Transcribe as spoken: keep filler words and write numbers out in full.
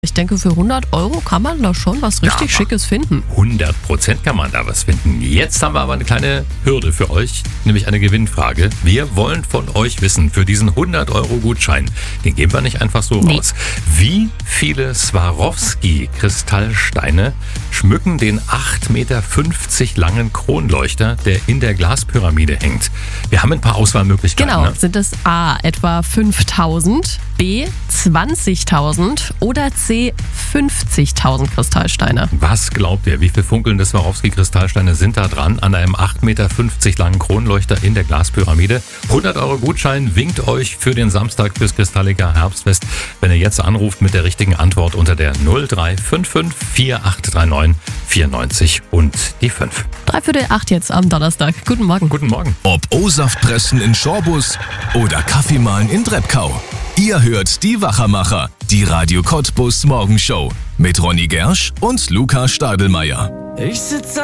Ich denke, für hundert Euro kann man da schon was richtig Ja, Schickes finden. hundert Prozent kann man da was finden. Jetzt haben wir aber eine kleine Hürde für euch, nämlich eine Gewinnfrage. Wir wollen von euch wissen, für diesen hundert Euro Gutschein, den geben wir nicht einfach so Nee. raus. Wie viele Swarovski-Kristallsteine schmücken den acht Meter fünfzig langen Kronleuchter, der in der Glaspyramide hängt? Wir haben ein paar Auswahlmöglichkeiten. Genau, Ne? sind es A etwa fünftausend, B zwanzigtausend oder C fünfzigtausend Kristallsteine? Was glaubt ihr, wie viel funkelnde Swarovski-Kristallsteine sind da dran an einem acht Meter fünfzig langen Kronleuchter in der Glaspyramide? hundert Euro Gutschein winkt euch für den Samstag fürs Kristalliger Herbstfest, wenn ihr jetzt anruft mit der richtigen Antwort unter der null drei fünf fünf vier acht drei neun vier neun null und die fünf. Dreiviertel acht jetzt am Donnerstag. Guten Morgen. Guten Morgen. Ob O-Saft pressen in Schorbus oder Kaffee mahlen in Treppkau. Ihr hört die Wachermacher, die Radio Cottbus Morgenshow mit Ronny Gersch und Luca Stadelmeier. Ich sitze